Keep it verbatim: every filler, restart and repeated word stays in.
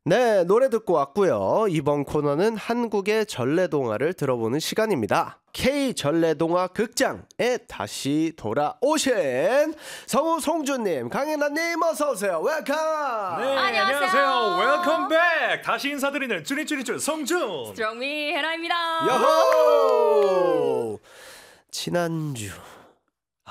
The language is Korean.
네, 노래 듣고 왔고요. 이번 코너는 한국의 전래동화를 들어보는 시간입니다. K 전래동화 극장에 다시 돌아오신 성우 송주님, 강혜나님 어서 오세요. 웰컴. 네, 안녕하세요. 안녕하세요. 웰컴 백. 다시 인사드리는 쭈니쭈니쭈 송준. 스트롱미 헤라입니다. 야호. 지난주